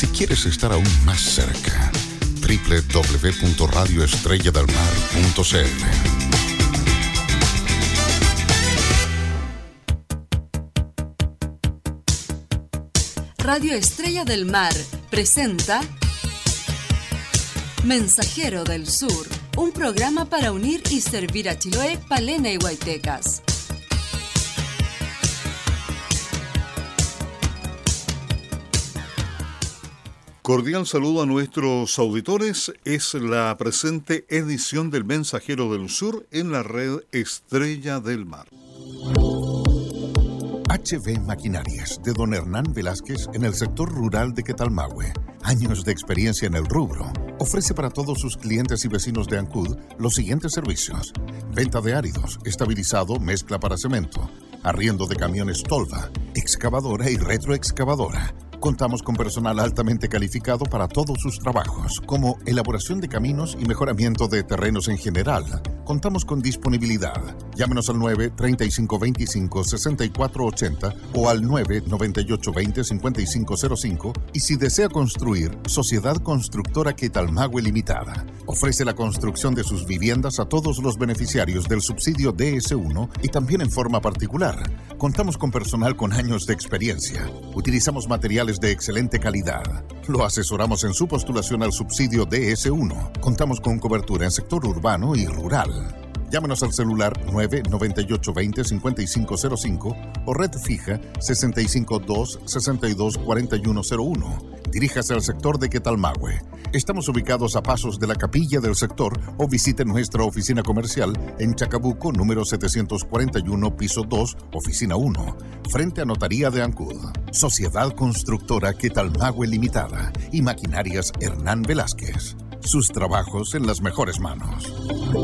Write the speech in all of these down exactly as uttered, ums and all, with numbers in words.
Si quieres estar aún más cerca, doble u doble u doble u punto radio estrella del mar punto c l. Radio Estrella del Mar presenta Mensajero del Sur, un programa para unir y servir a Chiloé, Palena y Huaytecas. Cordial saludo a nuestros auditores. Es la presente edición del Mensajero del Sur en la red Estrella del Mar. H V Maquinarias, de don Hernán Velázquez, en el sector rural de Quetalmahue. Años de experiencia en el rubro. Ofrece para todos sus clientes y vecinos de Ancud los siguientes servicios: venta de áridos, estabilizado, mezcla para cemento, arriendo de camiones Tolva, excavadora y retroexcavadora. Contamos con personal altamente calificado para todos sus trabajos, como elaboración de caminos y mejoramiento de terrenos en general. Contamos con disponibilidad. Llámenos al nueve, treinta y cinco veinticinco, sesenta y cuatro ochenta o al nueve, noventa y ocho veinte, cincuenta y cinco cero cinco. Y si desea construir, Sociedad Constructora Quetalmahue Limitada. Ofrece la construcción de sus viviendas a todos los beneficiarios del subsidio D S uno y también en forma particular. Contamos con personal con años de experiencia. Utilizamos materiales de excelente calidad. Lo asesoramos en su postulación al subsidio D S uno. Contamos con cobertura en sector urbano y rural. Llámenos al celular nueve, noventa y ocho veinte, cincuenta y cinco cero cinco o red fija sesenta y cinco dos, sesenta y dos, cuarenta y uno cero uno. Diríjase al sector de Quetalmahue. Estamos ubicados a pasos de la capilla del sector o visite nuestra oficina comercial en Chacabuco, número setecientos cuarenta y uno, piso dos, oficina uno, frente a Notaría de Ancud. Sociedad Constructora Quetalmahue Limitada y Maquinarias Hernán Velázquez. Sus trabajos en las mejores manos.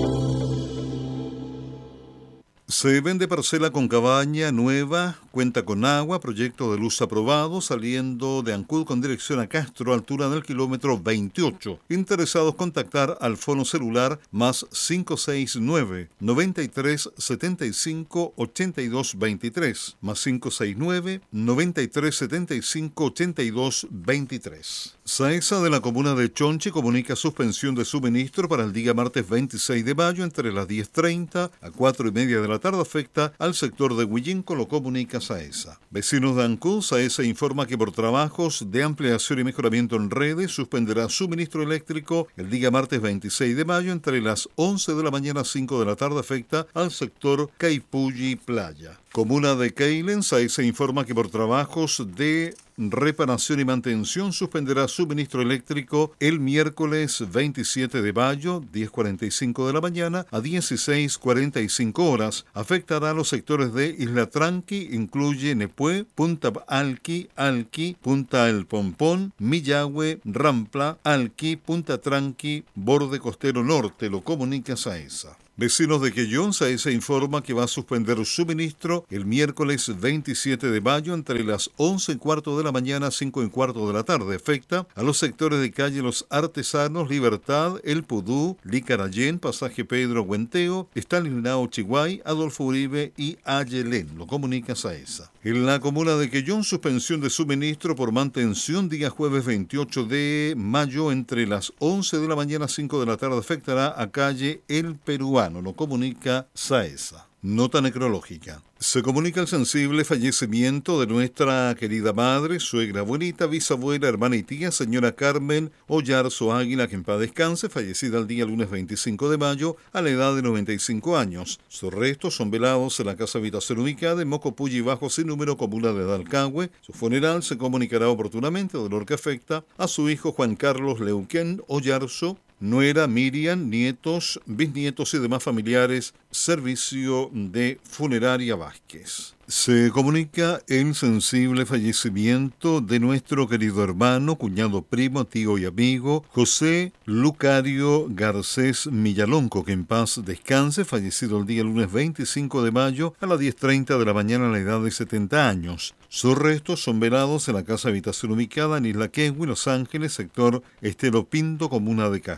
Se vende parcela con cabaña nueva, cuenta con agua, proyecto de luz aprobado, saliendo de Ancud con dirección a Castro, altura del kilómetro veintiocho. Interesados contactar al fono celular más cinco seis nueve, noventa y tres, setenta y cinco, ochenta y dos veintitrés, más cinco seis nueve, noventa y tres, setenta y cinco, ochenta y dos veintitrés. SAESA de la comuna de Chonchi comunica suspensión de suministro para el día martes veintiséis de mayo entre las diez treinta a cuatro y media de la tarde. Afecta al sector de Huillinco, lo comunica SAESA. Vecinos de Ancud, SAESA informa que por trabajos de ampliación y mejoramiento en redes suspenderá suministro eléctrico el día martes veintiséis de mayo entre las once de la mañana a cinco de la tarde. Afecta al sector Caipulli Playa. Comuna de Keilen, SAESA informa que por trabajos de reparación y mantención suspenderá suministro eléctrico el miércoles veintisiete de mayo, diez cuarenta y cinco de la mañana a dieciséis cuarenta y cinco horas. Afectará a los sectores de Isla Tranqui, incluye Nepué, Punta Alqui, Alqui, Punta El Pompón, Millahue, Rampla, Alqui, Punta Tranqui, Borde Costero Norte, lo comunica SAESA. Vecinos de Quellón, SAESA informa que va a suspender suministro el miércoles veintisiete de mayo entre las once y cuarto de la mañana a cinco y cuarto de la tarde. Afecta a los sectores de calle Los Artesanos, Libertad, El Pudú, Licarayén, Pasaje Pedro Huenteo, Estanislao Chiguay, Adolfo Uribe y Ayelén, lo comunica SAESA. En la comuna de Quellón, suspensión de suministro por mantención día jueves veintiocho de mayo entre las once de la mañana a cinco de la tarde. Afectará a calle El Peruano, lo comunica SAESA. Nota necrológica. Se comunica el sensible fallecimiento de nuestra querida madre, suegra, abuelita, bisabuela, hermana y tía, señora Carmen Ollarzo Águila, que en paz descanse, fallecida el día lunes veinticinco de mayo a la edad de noventa y cinco años. Sus restos son velados en la casa habitación ubicada en Mocopulli Bajo sin número, comuna de Dalcahue. Su funeral se comunicará oportunamente, dolor que afecta a su hijo Juan Carlos Leuquén Ollarzo, nuera Miriam, nietos, bisnietos y demás familiares, servicio de funeraria Vázquez. Se comunica el sensible fallecimiento de nuestro querido hermano, cuñado, primo, tío y amigo, José Lucario Garcés Millalonco, que en paz descanse, fallecido el día lunes veinticinco de mayo a las diez treinta de la mañana a la edad de setenta años. Sus restos son velados en la casa habitación ubicada en Isla Quehue, Los Ángeles, sector Estero Pinto, comuna de Castro.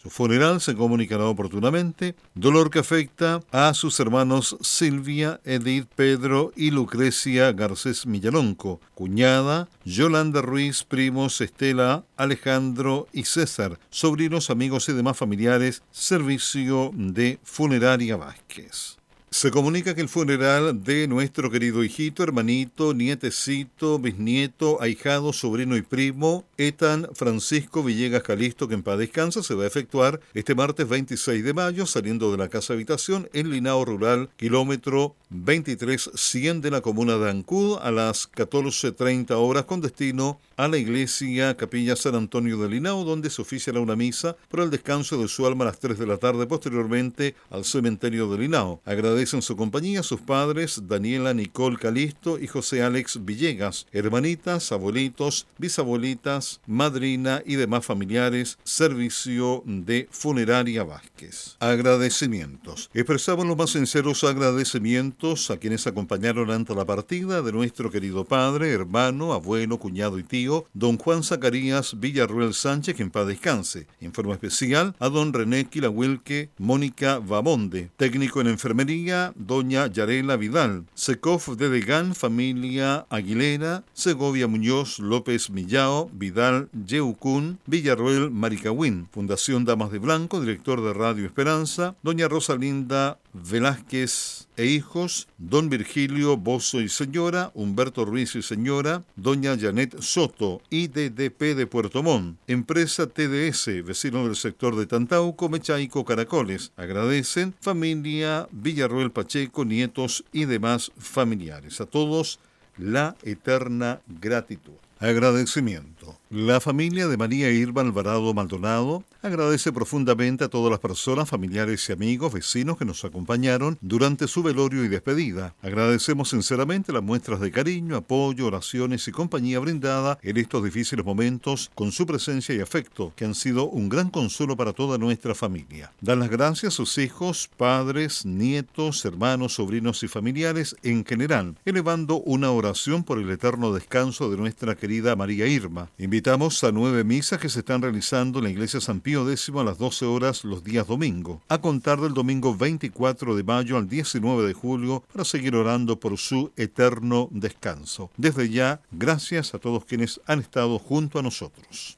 Su funeral se comunicará oportunamente, dolor que afecta a sus hermanos Silvia, Edith, Pedro y Lucrecia Garcés Millalonco, cuñada Yolanda Ruiz, primos Estela, Alejandro y César, sobrinos, amigos y demás familiares, servicio de Funeraria Vázquez. Se comunica que el funeral de nuestro querido hijito, hermanito, nietecito, bisnieto, ahijado, sobrino y primo, Etan Francisco Villegas Calisto, que en paz descansa, se va a efectuar este martes veintiséis de mayo, saliendo de la casa habitación en Linao Rural, kilómetro veintitrés cien de la comuna de Ancud, a las catorce treinta horas, con destino a la iglesia Capilla San Antonio de Linao, donde se oficiará una misa por el descanso de su alma a las tres de la tarde, posteriormente al cementerio de Linao. Agradecen su compañía sus padres Daniela Nicole Calisto y José Alex Villegas, hermanitas, abuelitos, bisabuelitas, madrina y demás familiares, servicio de Funeraria Vázquez. Agradecimientos. Expresamos los más sinceros agradecimientos a quienes acompañaron ante la partida de nuestro querido padre, hermano, abuelo, cuñado y tío, don Juan Zacarías Villarruel Sánchez, que en paz descanse. En forma especial a don René Quilahuelque Mónica Bamonde, técnico en enfermería, doña Yarela Vidal, Secof de Degán, familia Aguilera, Segovia Muñoz López Millao, Vidal Yeucún, Villarruel Maricahuín, Fundación Damas de Blanco, director de Radio Esperanza, doña Rosalinda Velázquez e hijos, don Virgilio Bozo y señora, Humberto Ruiz y señora, doña Janet Soto, I D D P de Puerto Montt, empresa T D S, vecino del sector de Tantauco, Mechaico, Caracoles. Agradecen familia Villarroel Pacheco, nietos y demás familiares. A todos, la eterna gratitud. Agradecimiento. La familia de María Irma Alvarado Maldonado agradece profundamente a todas las personas, familiares y amigos, vecinos que nos acompañaron durante su velorio y despedida. Agradecemos sinceramente las muestras de cariño, apoyo, oraciones y compañía brindada en estos difíciles momentos con su presencia y afecto, que han sido un gran consuelo para toda nuestra familia. Dan las gracias a sus hijos, padres, nietos, hermanos, sobrinos y familiares en general, elevando una oración por el eterno descanso de nuestra querida María Irma. Invitamos a nueve misas que se están realizando en la iglesia San Pío X a las doce horas los días domingo, a contar del domingo veinticuatro de mayo al diecinueve de julio, para seguir orando por su eterno descanso. Desde ya, gracias a todos quienes han estado junto a nosotros.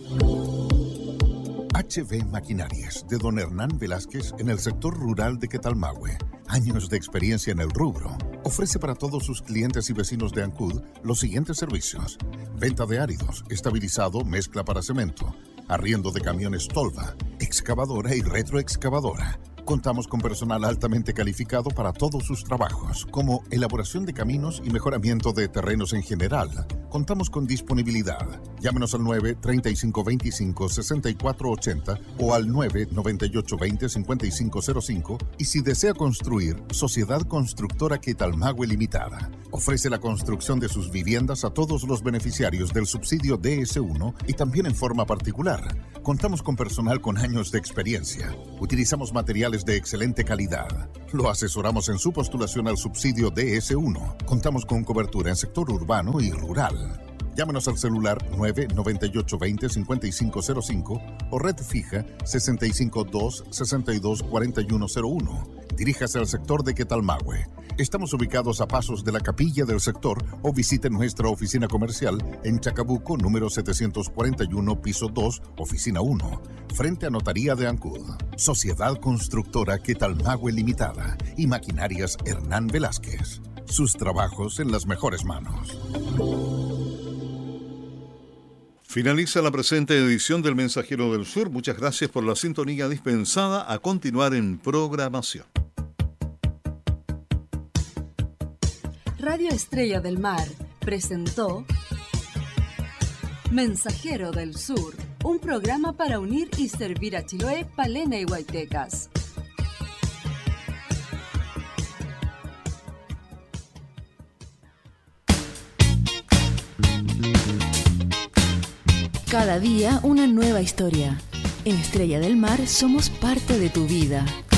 H B Maquinarias, de don Hernán Velázquez, en el sector rural de Quetalmahue. Años de experiencia en el rubro. Ofrece para todos sus clientes y vecinos de Ancud los siguientes servicios: venta de áridos, estabilizado, mezcla para cemento, arriendo de camiones Tolva, excavadora y retroexcavadora. Contamos con personal altamente calificado para todos sus trabajos, como elaboración de caminos y mejoramiento de terrenos en general. Contamos con disponibilidad. Llámenos al nueve, treinta y cinco veinticinco, sesenta y cuatro ochenta o al nueve, noventa y ocho veinte, cincuenta y cinco cero cinco, y si desea construir, Sociedad Constructora Quetalmahue Limitada. Ofrece la construcción de sus viviendas a todos los beneficiarios del subsidio D S uno y también en forma particular. Contamos con personal con años de experiencia. Utilizamos materiales de excelente calidad. Lo asesoramos en su postulación al subsidio D S uno. Contamos con cobertura en sector urbano y rural. Llámenos al celular nueve, noventa y ocho veinte, cincuenta y cinco cero cinco o red fija sesenta y cinco dos, sesenta y dos, cuarenta y uno cero uno. Diríjase al sector de Quetalmahue. Estamos ubicados a pasos de la capilla del sector o visite nuestra oficina comercial en Chacabuco, número setecientos cuarenta y uno, piso dos, oficina uno, frente a Notaría de Ancud. Sociedad Constructora Quetalmahue Limitada y Maquinarias Hernán Velázquez. Sus trabajos en las mejores manos. Finaliza la presente edición del Mensajero del Sur. Muchas gracias por la sintonía dispensada. A continuar en programación. Radio Estrella del Mar presentó Mensajero del Sur, un programa para unir y servir a Chiloé, Palena y Huaytecas. Cada día una nueva historia. En Estrella del Mar somos parte de tu vida.